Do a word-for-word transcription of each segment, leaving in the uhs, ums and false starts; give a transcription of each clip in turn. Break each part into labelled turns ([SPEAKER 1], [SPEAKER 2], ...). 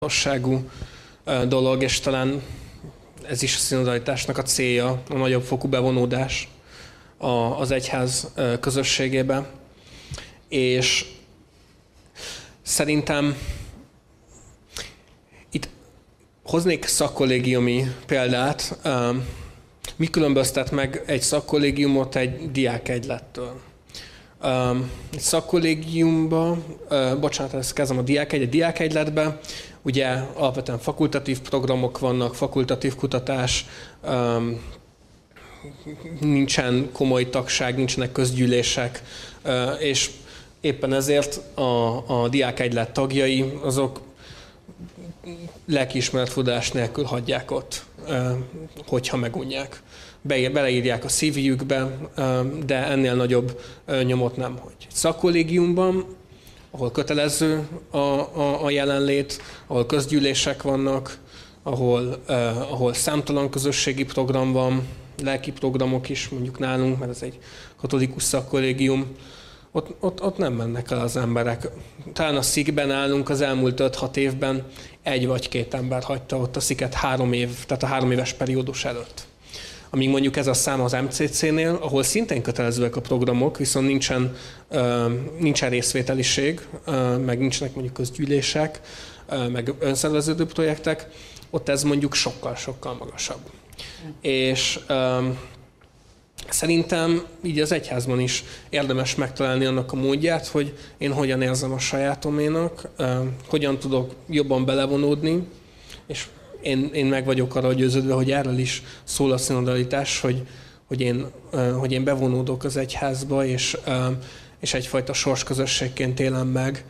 [SPEAKER 1] fontosságú dolog, és talán ez is a szinodalitásnak a célja, a nagyobb fokú bevonódás az egyház közösségébe. És szerintem itt hoznék szakkollégiumi példát. Mi különböztet meg egy szakkollégiumot egy diákegylettől? Egy szakkollégiumban, bocsánat, ezt kezdem a diákegy, egy diákegyletben, ugye alapvetően fakultatív programok vannak, fakultatív kutatás, nincsen komoly tagság, nincsenek közgyűlések, és éppen ezért a, a diákegylet tagjai azok lelkiismeretfordulás nélkül hagyják ott, hogyha megunják. Be, beleírják a szívjükbe, de ennél nagyobb nyomot nem hagy. Szakkollégiumban, ahol kötelező a, a, a jelenlét, ahol közgyűlések vannak, ahol, eh, ahol számtalan közösségi program van, lelki programok is mondjuk nálunk, mert ez egy katolikus szakkollégium, ott, ott, ott nem mennek el az emberek. Talán a szikben állunk az elmúlt öt-hat évben egy vagy két ember hagyta ott a sziket három év, tehát a három éves periódus előtt. Amíg mondjuk ez a szám az em cé cé-nél, ahol szintén kötelezőek a programok, viszont nincsen, uh, nincsen részvételiség, uh, meg nincsenek mondjuk közgyűlések, uh, meg önszerveződő projektek, ott ez mondjuk sokkal-sokkal magasabb. Mm. És um, szerintem így az egyházban is érdemes megtalálni annak a módját, hogy én hogyan érzem a sajátoménak, uh, hogyan tudok jobban belevonódni, és Én, én meg vagyok arra győződve, hogy erről is szól a szinodalitás, hogy, hogy, én, hogy én bevonódok az egyházba, és, és egyfajta sorsközösségként élem meg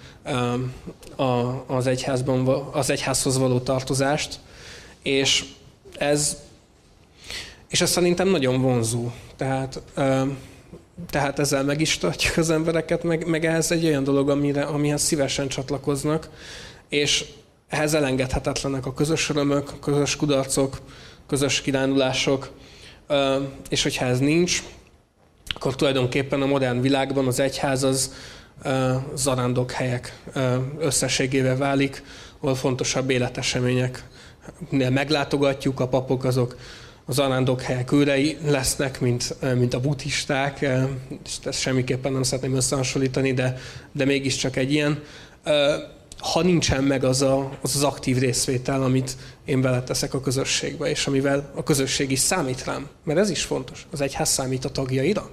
[SPEAKER 1] az, egyházban, az egyházhoz való tartozást, és ez, és ez szerintem nagyon vonzó. Tehát, tehát ezzel meg is tartjuk az embereket, meg, meg ehhez egy olyan dolog, amire, amihez szívesen csatlakoznak, és ehhez elengedhetetlenek a közös örömök, a közös kudarcok, közös kirándulások, és hogyha ez nincs, akkor tulajdonképpen a modern világban az egyház az zarándokhelyek összességével válik, ahol fontosabb életeseményeknél meglátogatjuk, a papok azok a zarándokhelyek őrei lesznek, mint, mint a buddhisták, és ezt semmiképpen nem szeretném összehasonlítani, de, de mégiscsak egy ilyen. Ha nincsen meg az, a, az az aktív részvétel, amit én beleteszek a közösségbe, és amivel a közösség is számít rám. Mert ez is fontos. Az egyház számít a tagjaira.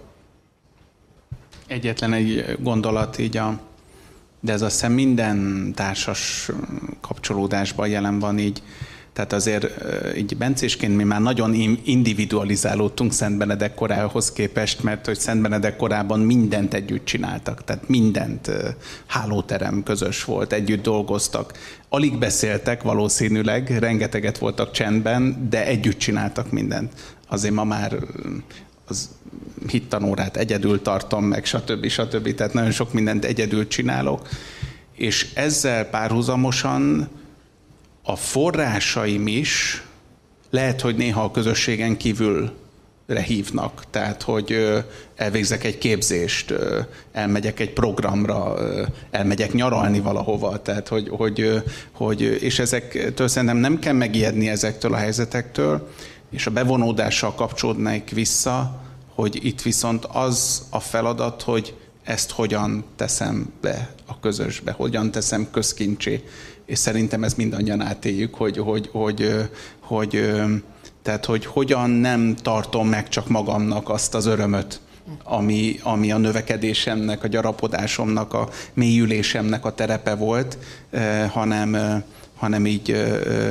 [SPEAKER 2] Egyetlen egy gondolat így a... De ez azt hiszem minden társas kapcsolódásban jelen van így. Tehát azért így bencésként mi már nagyon individualizálódtunk Szent Benedek korához képest, mert hogy Szent Benedek korában mindent együtt csináltak, tehát mindent, hálóterem közös volt, együtt dolgoztak. Alig beszéltek valószínűleg, rengeteget voltak csendben, de együtt csináltak mindent. Azért ma már az hittanórát egyedül tartom meg, stb. stb. Tehát nagyon sok mindent egyedül csinálok, és ezzel párhuzamosan a forrásaim is lehet, hogy néha a közösségen kívülre hívnak. Tehát, hogy elvégzek egy képzést, elmegyek egy programra, elmegyek nyaralni valahova. Tehát, hogy, hogy, hogy, és ezektől szerintem nem kell megijedni ezektől a helyzetektől, és a bevonódással kapcsolódnék vissza, hogy itt viszont az a feladat, hogy ezt hogyan teszem be a közösbe, hogyan teszem közkincsé. És szerintem ezt mindannyian átéljük, hogy, hogy, hogy, hogy, tehát, hogy hogyan nem tartom meg csak magamnak azt az örömöt, ami, ami a növekedésemnek, a gyarapodásomnak, a mélyülésemnek a terepe volt, hanem, hanem így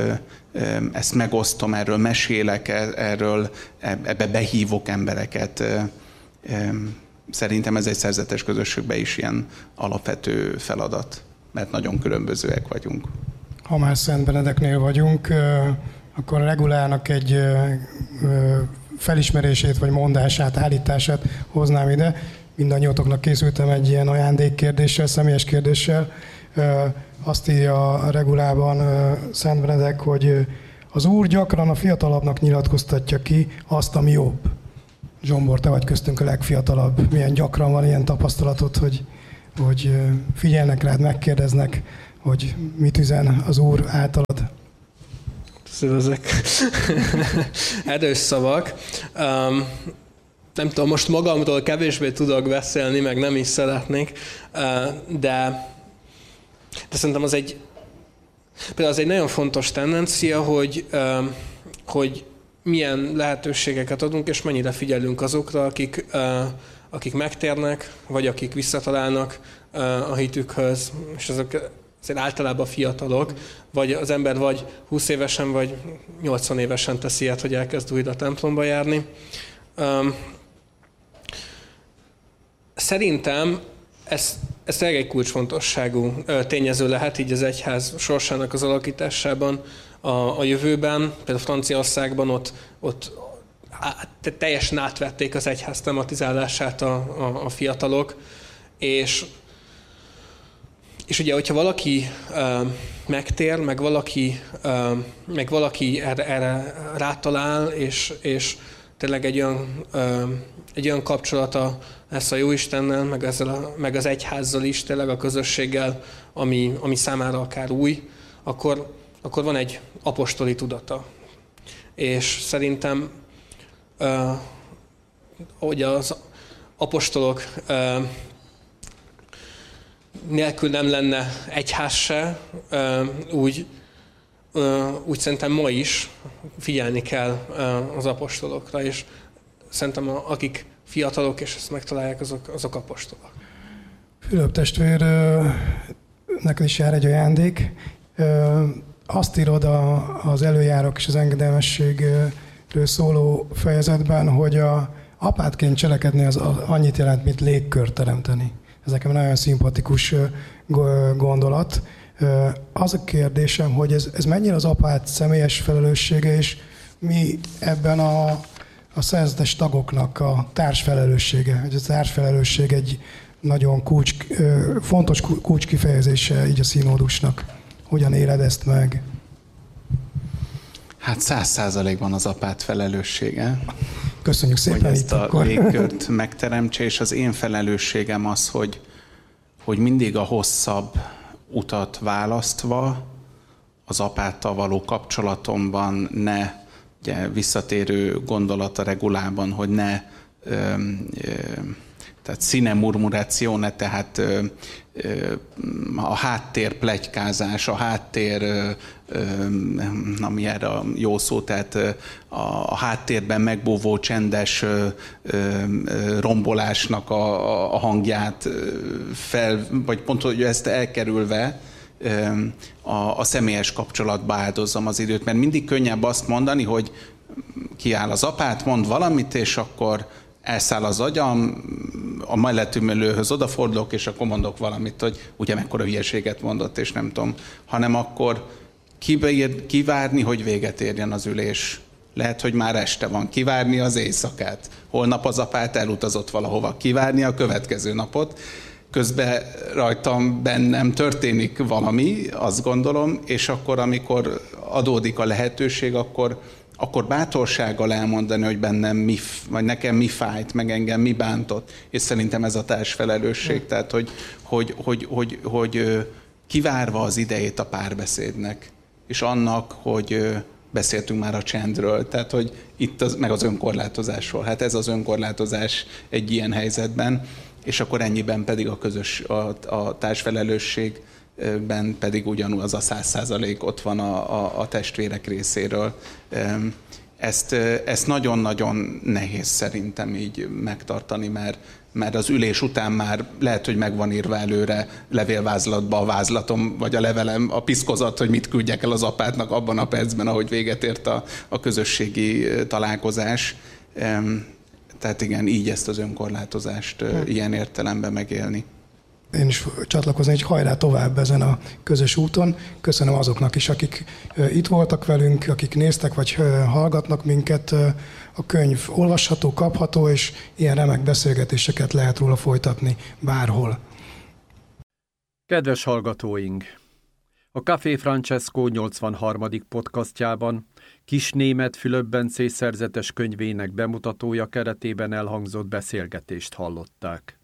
[SPEAKER 2] ezt megosztom, erről mesélek, erről ebbe behívok embereket. Szerintem ez egy szerzetes közösségben is ilyen alapvető feladat, mert nagyon különbözőek vagyunk.
[SPEAKER 3] Ha már Szent Benedeknél vagyunk, akkor a regulának egy felismerését, vagy mondását, állítását hoznám ide. Mindannyiótoknak készültem egy ilyen ajándékkérdéssel, személyes kérdéssel. Azt írja a regulában Szent Benedek, hogy az Úr gyakran a fiatalabbnak nyilatkoztatja ki azt, ami jobb. Zsombor, te vagy köztünk a legfiatalabb. Milyen gyakran van ilyen tapasztalatod, hogy, hogy figyelnek rád, megkérdeznek, hogy mit üzen az Úr általad.
[SPEAKER 1] Ezek erős szavak. Um, nem tudom, most magamról kevésbé tudok beszélni, meg nem is szeretnék, uh, de, de szerintem az egy, például az egy nagyon fontos tendencia, hogy, uh, hogy milyen lehetőségeket adunk, és mennyire figyelünk azokra, akik, uh, akik megtérnek, vagy akik visszatalálnak uh, a hitükhöz, és azok azért általában fiatalok, vagy az ember vagy húsz évesen, vagy nyolcvan évesen teszi ilyet, hogy elkezd újra templomba járni. Um, szerintem ez, ez tényleg egy kulcsfontosságú tényező lehet így az egyház sorsának az alakításában a, a jövőben. Például Franciaországban ott, ott teljesen átvették az egyház tematizálását a, a, a fiatalok, és És ugye, hogyha valaki uh, megtér, meg valaki, uh, meg valaki erre, erre rátalál, és, és tényleg egy olyan, uh, egy olyan kapcsolata lesz a Jóistennel, meg, ezzel a, meg az egyházzal is, tényleg a közösséggel, ami, ami számára akár új, akkor, akkor van egy apostoli tudata. És szerintem, uh, hogy az apostolok uh, nélkül nem lenne egyház se, úgy, úgy szerintem ma is figyelni kell az apostolokra, és szerintem akik fiatalok, és ezt megtalálják, azok, azok apostolok.
[SPEAKER 3] Fülöp testvér, neked is jár egy ajándék. Azt írod az előjárok és az engedelmességről szóló fejezetben, hogy a apátként cselekedni az annyit jelent, mint légkört teremteni. Ez nekem nagyon szimpatikus gondolat. Az a kérdésem, hogy ez, ez mennyire az apát személyes felelőssége, és mi ebben a, a szerzetes tagoknak a társfelelőssége. Hogy a társfelelősség egy nagyon kulcs, fontos kulcs kifejezése így a színódusnak. Hogyan éled ezt meg?
[SPEAKER 2] Hát száz százalékban az apát felelőssége.
[SPEAKER 3] Köszönjük szépen,
[SPEAKER 2] hogy
[SPEAKER 3] itt
[SPEAKER 2] ezt a
[SPEAKER 3] akkor.
[SPEAKER 2] légkört megteremtse, és az én felelősségem az, hogy, hogy mindig a hosszabb utat választva az apáttal való kapcsolatomban ne, ugye visszatérő gondolat a regulában, hogy ne ö, ö, tehát színe murmurációne, tehát ö, ö, a háttér pletykázás, a háttér, ö, ö, ami erre a jó szó, tehát ö, a, a háttérben megbúvó csendes ö, ö, rombolásnak a, a hangját fel, vagy pont, hogy ezt elkerülve ö, a, a személyes kapcsolatba áldozzam az időt, mert mindig könnyebb azt mondani, hogy kiáll az apát, mond valamit, és akkor elszáll az agyam, a mellettülőhöz odafordulok, és akkor mondok valamit, hogy ugye mekkora hülyeséget mondott, és nem tudom, hanem akkor kivárni, hogy véget érjen az ülés. Lehet, hogy már este van. Kivárni az éjszakát. Holnap az apát elutazott valahova. Kivárni a következő napot. Közben rajtam, bennem történik valami, azt gondolom, és akkor, amikor adódik a lehetőség, akkor akkor bátorsággal elmondani, hogy bennem mi, vagy nekem mi fájt, meg engem mi bántott, és szerintem ez a társfelelősség, tehát hogy, hogy, hogy, hogy, hogy kivárva az idejét a párbeszédnek, és annak, hogy beszéltünk már a csendről, tehát hogy itt az, meg az önkorlátozásról, hát ez az önkorlátozás egy ilyen helyzetben, és akkor ennyiben pedig a közös, a, a társfelelősség ben pedig ugyanúgy a száz százalék ott van a, a, a testvérek részéről. Ezt, ezt nagyon-nagyon nehéz szerintem így megtartani, mert, mert az ülés után már lehet, hogy meg van írva előre levélvázlatba a vázlatom, vagy a levelem, a piszkozat, hogy mit küldjek el az apátnak abban a percben, ahogy véget ért a, a közösségi találkozás. Tehát igen, így ezt az önkorlátozást hmm. ilyen értelemben megélni.
[SPEAKER 3] Én is csatlakozni, hogy hajrá tovább ezen a közös úton. Köszönöm azoknak is, akik itt voltak velünk, akik néztek vagy hallgatnak minket. A könyv olvasható, kapható, és ilyen remek beszélgetéseket lehet róla folytatni bárhol.
[SPEAKER 4] Kedves hallgatóink! A Café Francesco nyolcvanharmadik podcastjában Kisnémeth Fülöp Bencé szerzetes könyvének bemutatója keretében elhangzott beszélgetést hallották.